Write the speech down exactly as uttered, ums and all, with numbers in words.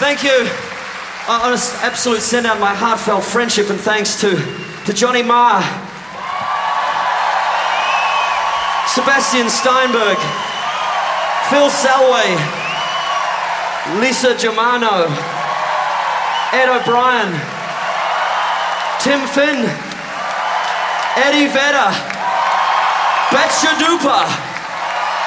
Thank you. I want to absolutely send out my heartfelt friendship and thanks to, to Johnny Marr, Sebastian Steinberg, Phil Selway, Lisa Germano, Ed O'Brien, Tim Finn, Eddie Vedder, Betcha Duper.